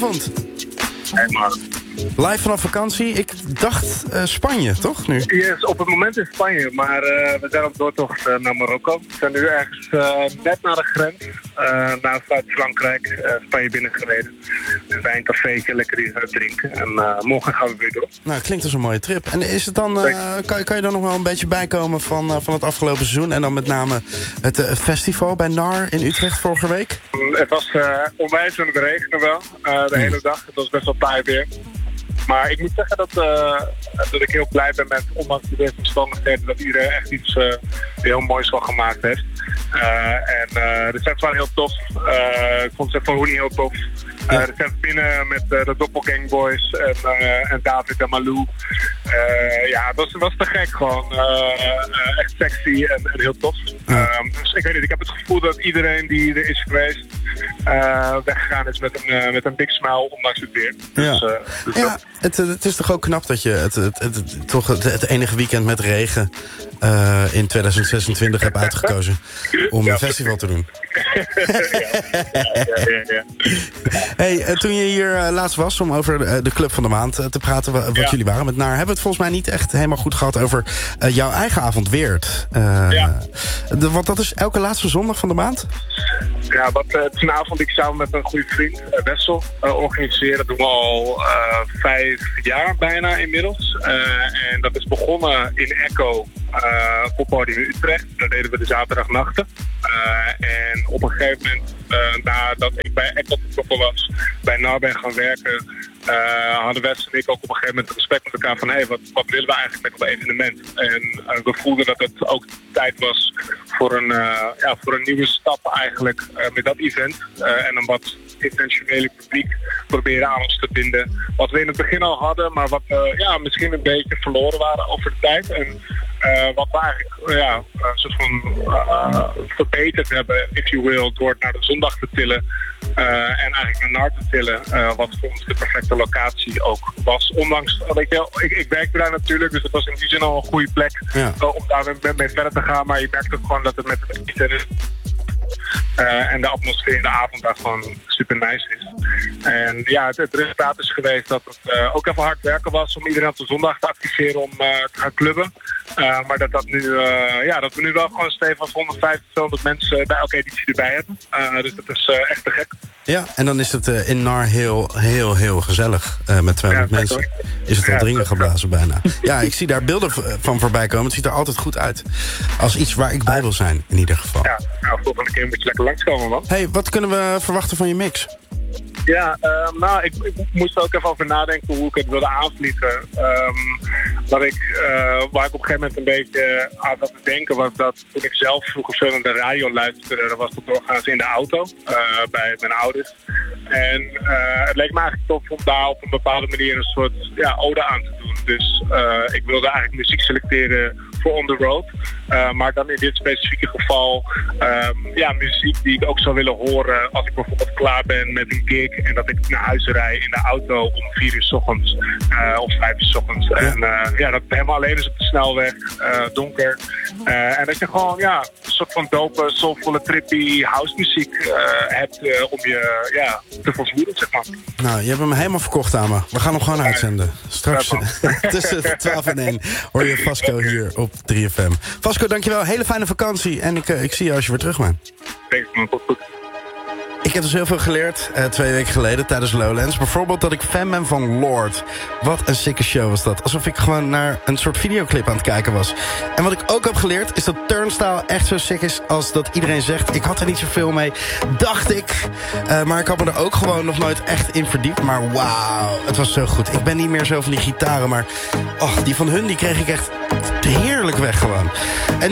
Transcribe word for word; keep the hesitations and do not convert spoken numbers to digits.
goedenavond. Hey man. Live vanaf vakantie. Ik dacht uh, Spanje, toch? Nu? Yes, op het moment in Spanje, maar uh, we zijn op doortocht uh, naar Marokko. We zijn nu ergens uh, net naar de grens, uh, naar Zuid-Frankrijk, uh, Spanje binnengereden. Dus bij een cafeetje lekker iets uit drinken. En uh, morgen gaan we weer door. Nou, klinkt als een mooie trip. En is het dan, uh, kan, kan je dan nog wel een beetje bijkomen van, uh, van het afgelopen seizoen? En dan met name het uh, festival bij N A R in Utrecht vorige week? Het was uh, onwijs aan het regenen wel, uh, de mm. hele dag. Het was best wel taai weer. Maar ik moet zeggen dat, uh, dat ik heel blij ben met, ondanks de weersomstandigheden, dat iedereen echt iets uh, heel moois van gemaakt heeft. Uh, en uh, de sets waren heel tof. Uh, ik vond het van Hoenie heel tof. Uh, de set binnen met uh, de Doppelgang Boys en, uh, en David en Malou. Uh, ja, het was, was te gek gewoon. Uh, uh, echt sexy en, en heel tof. Uh, dus ik weet niet, ik heb het gevoel dat iedereen die er is geweest uh, weggegaan is met een, uh, met een big smile, ondanks het weer. Dus, ja, uh, dus ja het, het is toch ook knap dat je het, het, het, het, toch het, het enige weekend met regen uh, in tweeduizend zesentwintig hebt uitgekozen om ja, een festival te doen. ja, ja, ja, ja. Hey, uh, toen je hier uh, laatst was om over uh, de club van de maand uh, te praten, w- wat ja. jullie waren met N A R, hebben we het volgens mij niet echt helemaal goed gehad over uh, jouw eigen avond Weert. Uh, ja. de, want dat is elke laatste zondag van de maand? Ja, wat, uh, het is een avond die ik samen met een goede vriend, uh, Wessel, uh, organiseren. Dat doen we al uh, vijf jaar bijna inmiddels. Uh, en dat is begonnen in Echo, uh, poppodium in Utrecht. Daar deden we de zaterdagnachten. Uh, en op een gegeven moment, uh, nadat ik bij Echo betrokken was, bij N A R ben gaan werken, uh, hadden Wes en ik ook op een gegeven moment een gesprek met elkaar van, hé, hey, wat, wat willen we eigenlijk met dat evenement? En uh, we voelden dat het ook tijd was voor een, uh, ja, voor een nieuwe stap eigenlijk uh, met dat event. Uh, en een wat intentionele publiek proberen aan ons te binden. Wat we in het begin al hadden, maar wat uh, ja, misschien een beetje verloren waren over de tijd. En Uh, wat we eigenlijk uh, ja, uh, soort van uh, verbeterd hebben, if you will, door het naar de zondag te tillen uh, en eigenlijk naar N A R te tillen, uh, wat voor ons de perfecte locatie ook was. Ondanks, weet je, ik, ik werkte daar natuurlijk, dus het was in die zin al een goede plek ja. uh, om daar mee, mee verder te gaan, maar je merkt ook gewoon dat het met het eten is. Uh, en de atmosfeer in de avond daar gewoon super nice is. En ja, het, het resultaat is geweest dat het uh, ook even hard werken was om iedereen op de zondag te activeren om uh, te gaan clubben. Uh, maar dat, dat, nu, uh, ja, dat we nu wel gewoon stevig honderdvijftig, tweehonderd mensen bij elke editie erbij hebben. Uh, dus dat is uh, echt te gek. Ja, en dan is het uh, in N A R heel, heel, heel gezellig. Uh, met tweehonderd ja, mensen is het al ja, dringen geblazen bijna. Ja, ik zie daar beelden van voorbij komen. Het ziet er altijd goed uit. Als iets waar ik bij wil zijn, in ieder geval. Ja, nou, volgende keer moet je lekker langskomen, man. Hey, wat kunnen we verwachten van je mix? Ja, uh, nou, ik, ik moest er ook even over nadenken hoe ik het wilde aanvliegen. Um, wat ik, uh, waar ik op een gegeven moment een beetje aan zat te denken was dat toen ik zelf vroeger veel naar de radio luisterde, dat was dat doorgaans in de auto, uh, bij mijn ouders. En uh, het leek me eigenlijk tof om daar op een bepaalde manier een soort ja, ode aan te doen. Dus uh, ik wilde eigenlijk muziek selecteren voor on the road. Uh, maar dan in dit specifieke geval um, ja, muziek die ik ook zou willen horen als ik bijvoorbeeld klaar ben met een gig en dat ik naar huis rijd in de auto om vier uur 's ochtends uh, of vijf uur 's ochtends. Ja. En uh, ja, dat het helemaal alleen is op de snelweg, uh, donker. Uh, en dat je gewoon ja, een soort van dope, soulvolle, trippy house muziek uh, hebt uh, om je ja, te volvoeren, zeg maar. Nou, je hebt hem helemaal verkocht aan me. We gaan hem gewoon ja. uitzenden. Straks ja, tussen twaalf en één hoor je Vasco hier op drie F M. Vasco, dankjewel. Hele fijne vakantie. En ik, uh, ik zie je als je weer terug bent. Thanks, man. Tot goed. Ik heb dus heel veel geleerd uh, twee weken geleden tijdens Lowlands. Bijvoorbeeld dat ik fan ben van Lorde. Wat een sikke show was dat. Alsof ik gewoon naar een soort videoclip aan het kijken was. En wat ik ook heb geleerd is dat Turnstile echt zo sick is als dat iedereen zegt. Ik had er niet zoveel mee, dacht ik. Uh, maar ik had me er ook gewoon nog nooit echt in verdiept. Maar wauw, het was zo goed. Ik ben niet meer zo van die gitaren, maar oh, die van hun die kreeg ik echt heerlijk weg gewoon. En